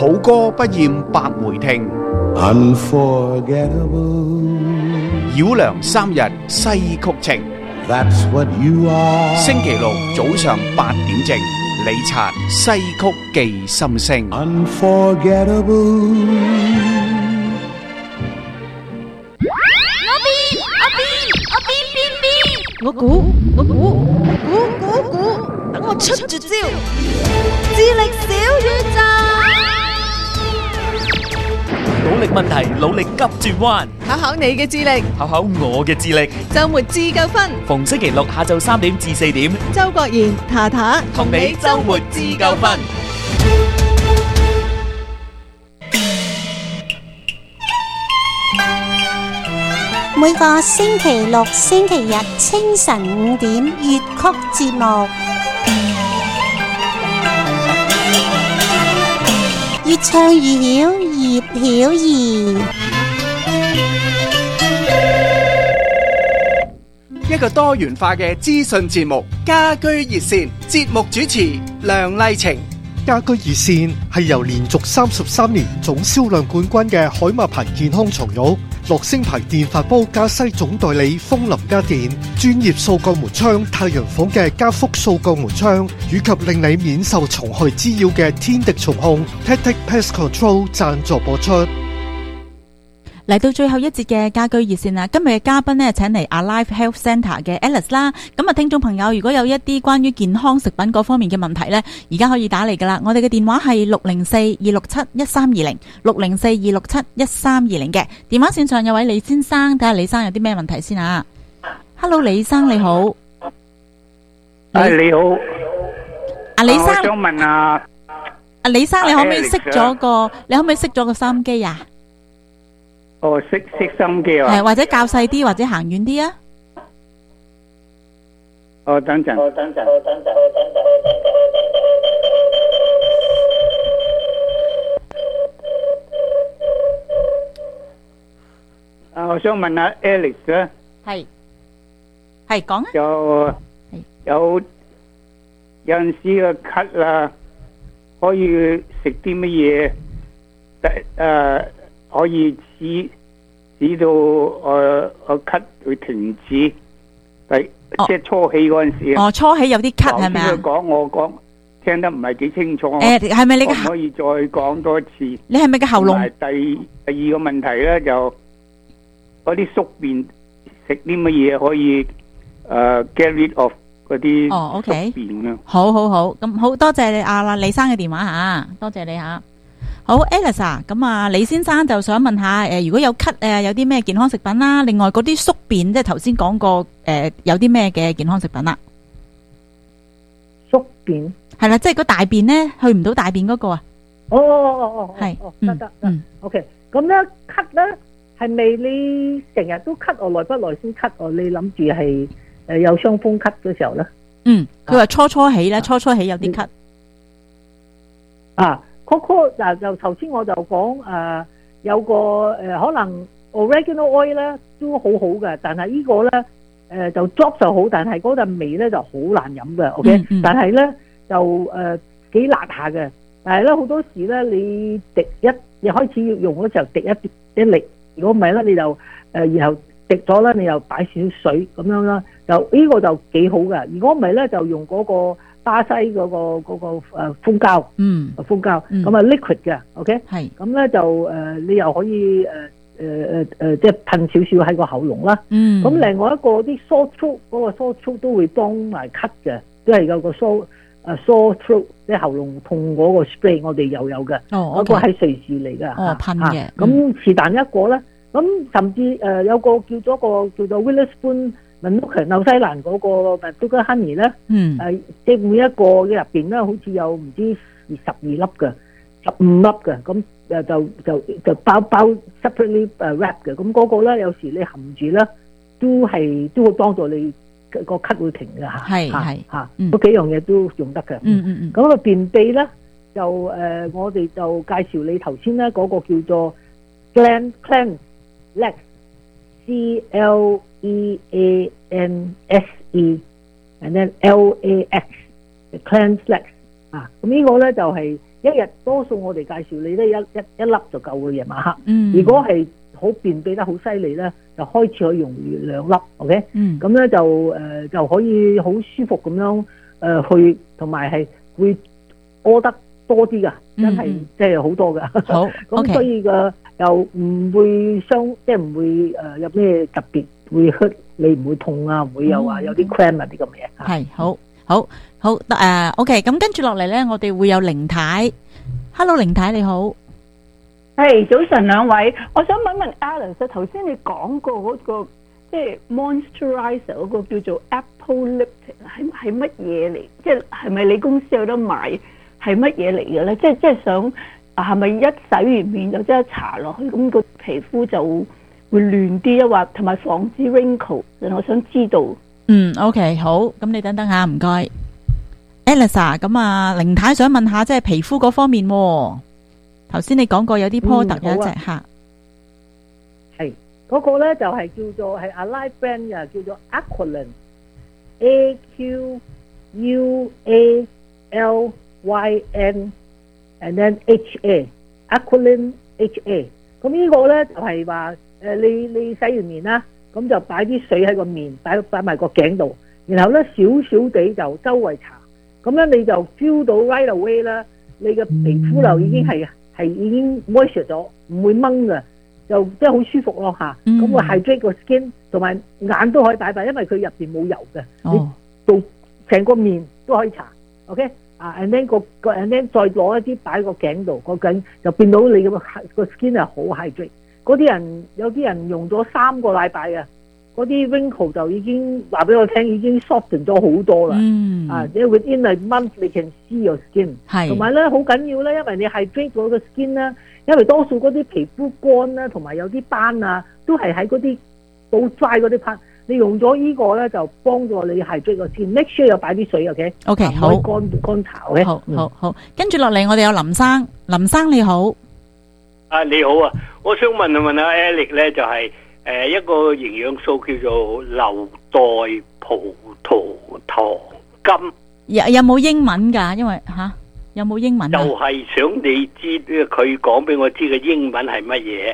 好歌不厭百回聽， Unforgettable. 繞梁三日西曲情。 That's what you are. 星期六早上8點正，李察西曲記心聲。 Unforgettable. 我估，等我出絕招，智力小宇宙， 努力問題，努力急轉彎， 考考你嘅智力， 考考我嘅智力。 周末自夠分， 逢星期六下晝3點至4點， 周國賢、塔塔同你周末自夠分。 每個星期六、星期日清晨5點粵曲節目，越唱越曉，葉曉儀。 一個多元化嘅資訊節目，家居熱線節目主持梁麗晴。 家居熱線係由連續33年總銷量冠軍嘅海馬牌健康床褥、樂聲牌電飯煲加西總代理風林家電、專業掃鋼門窗太陽房嘅加福掃鋼門窗，以及令你免受蟲害滋擾嘅天敵蟲控 Tactic Pest Control 贊助播出。 嚟到最後一節嘅家居熱線啦，今日嘅嘉賓呢，請嚟 Alive Health Centre 嘅 Alice 啦。咁啊，聽眾朋友如果有一啲關於健康食品嗰方面嘅問題呢，而家可以打嚟噶啦。我哋嘅電話係604-267-1320 604-267-1320嘅。電話線上有位李先生，睇下李生有啲咩問題先啊。Hello， 李生你好。 你好。 李生， 我想問啊， 李生你可唔可以熄咗個收音機啊？ 熄心機啊！ 係或者較細啲，或者行遠啲啊！ 等陣。我想問下 Alice 咧， 係講啊！ 有陣時嘅咳啦，可以食啲乜嘢？可以指到我咳會停止，即係初起嗰陣時。 初起有啲咳係咪啊？ 我講聽得唔係幾清楚。 係咪你嘅？ 可以再講多一次？ 你係咪嘅喉嚨？ 第二個問題咧，就嗰啲宿便食啲乜嘢可以get rid of 嗰啲宿便啊？ 好，咁好多謝你李生嘅電話吓，多謝你吓。好 Alice 啊，咁啊李先生就想問下如果有咳有啲咩健康食品啦？另外嗰啲宿便即係頭先講過有啲咩嘅健康食品啦？ 宿便係啦，即係個大便咧去唔到大便嗰個啊？係得OK。咁咧咳咧係咪你成日都咳耐不耐先咳？你諗住係有傷風咳嘅時候咧？ 佢話初起咧，初起有啲咳嗱，就頭先我就講有個可能 oregano oil 咧都好好嘅，但係呢個咧就 drop 就好，但係嗰陣味咧就好難飲嘅 ，OK，但係咧就幾辣下嘅，但係咧好多時咧你你開始要用嗰時候滴一粒，如果唔係咧你就然後滴咗咧你又擺少少水咁樣啦，就呢個就幾好嘅，如果唔係咧就用嗰個巴西嗰個蜂膠，蜂膠咁啊 liquid 嘅 ，OK， 係咁咧就你又可以即係噴少少喺個喉嚨啦。咁另外一個啲 sore throat 嗰個 sore throat 都會幫埋咳嘅，都係有個 sore throat 即係喉嚨痛嗰個 spray 我哋又有嘅，嗰個係瑞士嚟嘅， 噴嘅。 咁是但一個咧，咁甚至有個叫做 Witherspoon Manuka 紐西蘭嗰個 Manuka Honey 咧，即係每一個嘅入邊咧，好似有唔知12粒嘅，15粒嘅，咁就包 separately wrap 嘅，咁嗰個咧有時你含住咧，都會幫助你個咳會停嘅嚇，係嗰幾樣嘢都用得嘅。咁個便秘咧，就我哋就介紹你頭先咧嗰個叫做 Cleanse Cleanse，and then LAX Cleanse Lex 咁呢個咧就係一日多數我哋介紹你咧一粒就夠嘅夜晚黑。 嗯， 如果係好便秘得好犀利咧，就開始可以用2粒 ，OK？咁咧就可以好舒服咁樣去，同埋係會屙得多啲噶，真係即係好多噶。 好， 咁所以嘅又唔會即係唔會有咩特別會 hurt 你，唔會痛啊，唔會有話有啲 cramp 啊啲咁嘅嘢。 係好 OK， 咁跟住落嚟咧，我哋會有凌太。Hello， 凌太你好。 係早晨兩位，我想問問 Alice， 頭先你講過嗰個即係 moisturizer 嗰個叫做 Apple Liptic 係乜嘢嚟？即係咪你公司有得買？係乜嘢嚟嘅咧？即係想係咪一洗完面就即係搽落去，咁個皮膚就會嫩啲啊？或同埋防止 wrinkle？我想知道。 OK， 好，咁你等等下，唔該 ，Elsa， 咁啊，凌太想問下即係皮膚嗰方面。頭先你講過有啲 product 有一隻嚇， 係嗰個咧就係叫做係 Alive brand 嘅，叫做 Aqualin，AQUALYN，and then HA，Aqualin HA。咁呢個咧就係話你洗完面啦，咁就擺啲水喺個面，擺埋個頸度，然後咧少少地就周圍搽，咁樣你就 feel 到 right away 啦，你嘅皮膚就已經係已經 moisture 咗，唔會掹嘅，就即係好舒服咯嚇。咁會 hydrate 個 skin， 同埋眼都可以擺，因為佢入邊冇油嘅，你做成個面都可以搽。OK， and then and then 再攞一啲擺個頸度，個頸就變到你個 skin 係好 hydrate。嗰啲人有啲人用咗3個禮拜啊，嗰啲 wrinkle 就已經話俾我聽，已經 soften 咗好多啦。因為 within a month you can see your skin。同埋咧好緊要咧，因為你係 hydrate 咗個 skin 啦，因為多數嗰啲皮膚乾啦，同埋有啲斑啊，都係喺嗰啲好 dry 嗰啲 part。你用咗呢個咧，就幫助你 hydrate 個 skin。Make sure 有擺啲水 ，OK？OK， 好， 乾炒嘅。 好。跟住落嚟，我哋有林生，林生你好。 你好啊，我想問下 Alex 咧，就係一個營養素叫做硫代葡萄糖苅， 有冇英文㗎？因為有冇英文啊？ 就係想你知佢講俾我知嘅英文係乜嘢。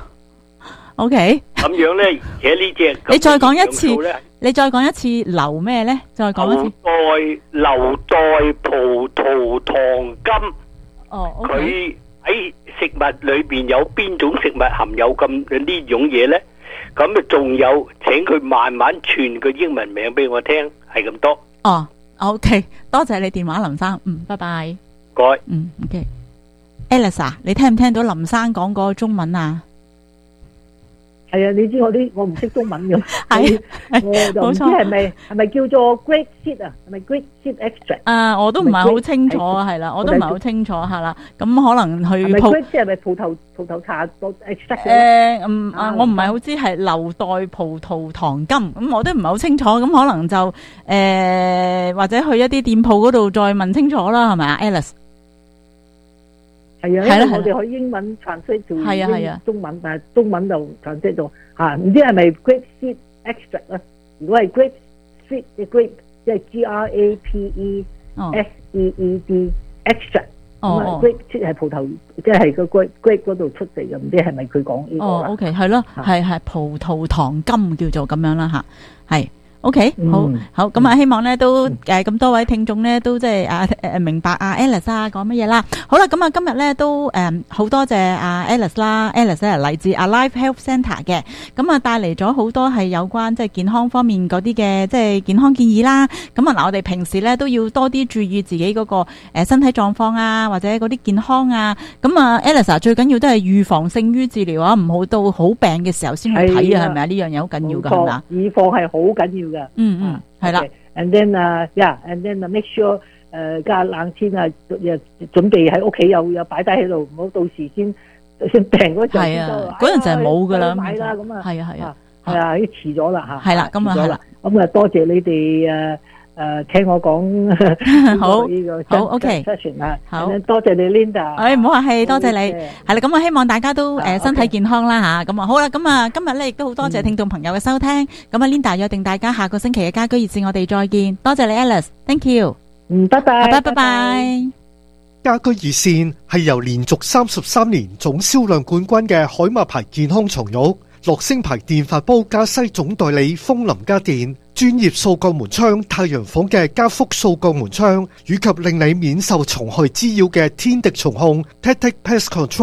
OK。 咁樣咧，其實呢隻你再講一次，你再講一次硫咩咧？再講一次。 硫代葡萄糖苅。 OK。 佢喺食物裏邊有邊種食物含有咁呢種嘢呢？咁啊，仲有請佢慢慢傳個英文名俾我聽，係咁多。 OK， 多謝你電話，林生。拜拜。 該。 OK。Elsa， 你聽唔聽到林生講嗰個中文啊？ 係啊，你知我唔識中文嘅，係我就唔知係咪叫做 grape seed 啊？係咪 grape seed extract？ 我都唔係好清楚，係啦，我都唔係好清楚，係啦。咁可能去 grape seed 係咪葡萄茶 extract？ 我唔係好知係硫代葡萄糖苅，咁我都唔係好清楚。咁可能就或者去一啲店鋪嗰度再問清楚啦，係咪啊 ，Alice？ 係啊，因為我哋可以英文 translate 做中文，但係中文就 translate 到唔知係咪 grape seed extract 咧？如果係 grape seed 嘅 grape， 即係 GRAPE SEED extract，grape seed 係葡萄，即係個 grape 嗰度出嚟嘅，唔知係咪佢講呢個啦 ？OK， 係咯，係葡萄糖苅叫做咁樣啦嚇，係。OK， 好，咁啊，希望咧都咁多位聽眾咧都即係明白Alice 講乜嘢啦。好啦，咁啊今日咧都好多謝Alice 啦 ，Alice 係嚟自 Alive Health Centre 嘅，咁啊帶嚟咗好多係有關即係健康方面嗰啲嘅即係健康建議啦。咁啊嗱，我哋平時咧都要多啲注意自己嗰個身體狀況啊，或者嗰啲健康啊。咁啊 Alice 最緊要都係預防勝於治療啊，唔好到好病嘅時候先去睇啊，係咪啊？呢樣嘢好緊要㗎，係咪啊？ 預防係好緊要嘅。 係啦。 And then make sure 加冷天啊，準備喺屋企有擺低喺度，唔好到時先病嗰陣。 係啊，嗰陣就係冇噶啦。 買啦咁啊。 係啊， 已經遲咗啦嚇。 係啦，咁啊係啦。 咁啊，多謝你哋聽我講好呢個好 OK 好多謝你 Linda。 唔好客氣，多謝你。係啦，咁我希望大家都身體健康啦嚇。咁啊好啦，咁啊今日咧亦都好多謝聽眾朋友嘅收聽。咁啊 Linda 約定大家下個星期嘅家居熱線，我哋再見。多謝你 Alice，Thank you。 拜拜。 拜拜。 家居熱線係由連續33年總銷量冠軍嘅海馬牌健康床褥、樂聲牌電飯煲加西總代理風林家電、專業掃鋼門窗太陽房嘅加福掃鋼門窗，以及令你免受蟲害滋擾嘅天敵蟲控 Tactic Pest Control